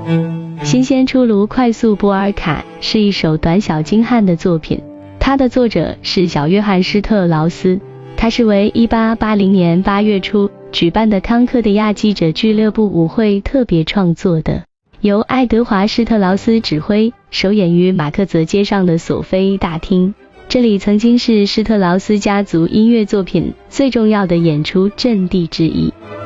新鲜出炉快速波尔卡是一首短小精悍的作品，它的作者是小约翰施特劳斯，他是为1880年8月初举办的康克的亚记者俱乐部舞会特别创作的，由爱德华施特劳斯指挥，首演于马克泽街上的索菲大厅。这里曾经是施特劳斯家族音乐作品最重要的演出阵地之一。